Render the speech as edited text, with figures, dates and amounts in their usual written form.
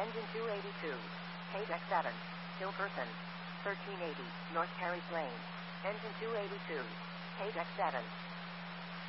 Engine 282. KDEX 7. Still person. 1380, North Terrace Lane. Engine 282. KDEX 7.